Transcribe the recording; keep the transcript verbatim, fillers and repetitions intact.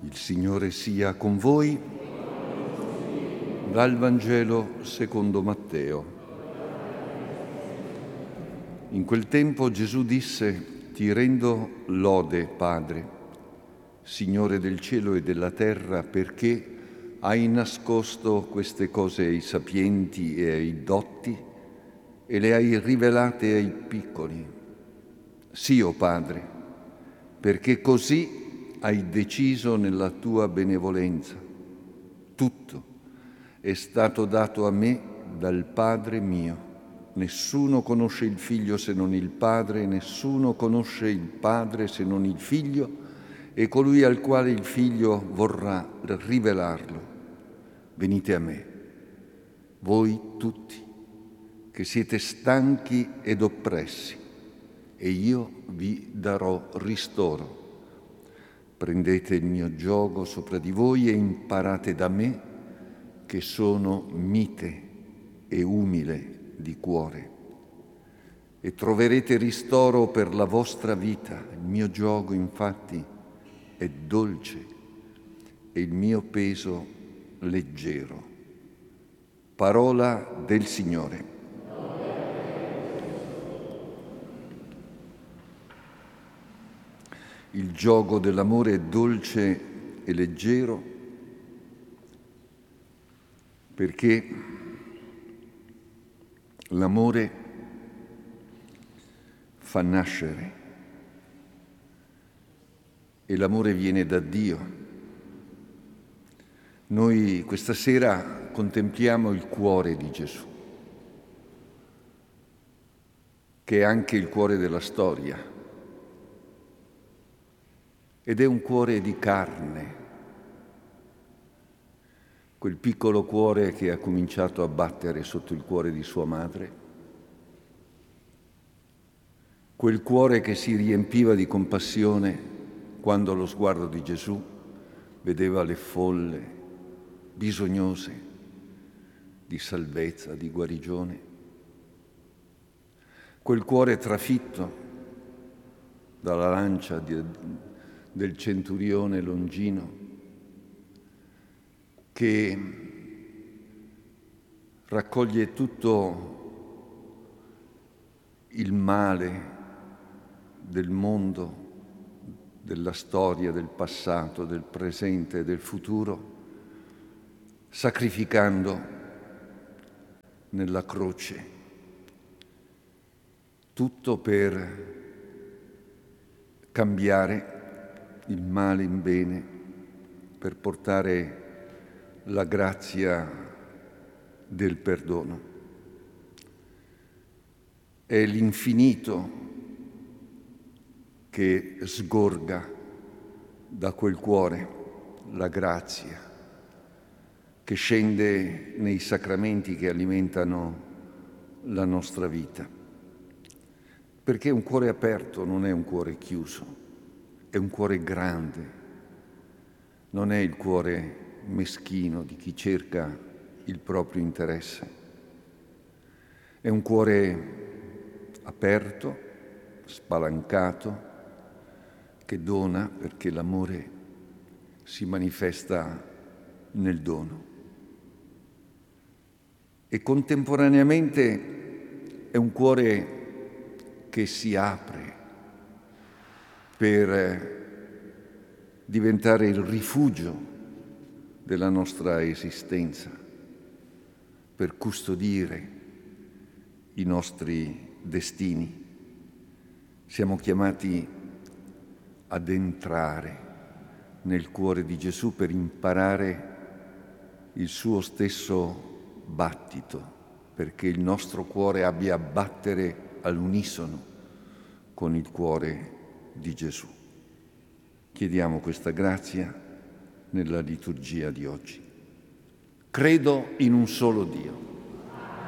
Il Signore sia con voi. Dal Vangelo secondo Matteo. In quel tempo Gesù disse: Ti rendo lode, Padre, Signore del cielo e della terra, perché hai nascosto queste cose ai sapienti e ai dotti e le hai rivelate ai piccoli. Sì, o Padre, perché così hai deciso nella tua benevolenza. Tutto è stato dato a me dal Padre mio. Nessuno conosce il Figlio se non il Padre, nessuno conosce il Padre se non il Figlio e colui al quale il Figlio vorrà rivelarlo. Venite a me, voi tutti, che siete stanchi ed oppressi, e io vi darò ristoro. Prendete il mio giogo sopra di voi e imparate da me, che sono mite e umile di cuore, e troverete ristoro per la vostra vita. Il mio giogo, infatti, è dolce e il mio peso leggero. Parola del Signore. Il giogo dell'amore è dolce e leggero perché l'amore fa nascere e l'amore viene da Dio. Noi questa sera contempliamo il cuore di Gesù, che è anche il cuore della storia. Ed è un cuore di carne, quel piccolo cuore che ha cominciato a battere sotto il cuore di sua madre, quel cuore che si riempiva di compassione quando lo sguardo di Gesù vedeva le folle, bisognose di salvezza, di guarigione, quel cuore trafitto dalla lancia di del centurione Longino, che raccoglie tutto il male del mondo, della storia, del passato, del presente e del futuro, sacrificando nella croce tutto per cambiare il male in bene, per portare la grazia del perdono. È l'infinito che sgorga da quel cuore, la grazia, che scende nei sacramenti che alimentano la nostra vita. Perché un cuore aperto non è un cuore chiuso. È un cuore grande, non è il cuore meschino di chi cerca il proprio interesse. È un cuore aperto, spalancato, che dona perché l'amore si manifesta nel dono. E contemporaneamente è un cuore che si apre per diventare il rifugio della nostra esistenza, per custodire i nostri destini. Siamo chiamati ad entrare nel cuore di Gesù per imparare il suo stesso battito, perché il nostro cuore abbia a battere all'unisono con il cuore di Gesù. Chiediamo questa grazia nella liturgia di oggi. Credo in un solo Dio,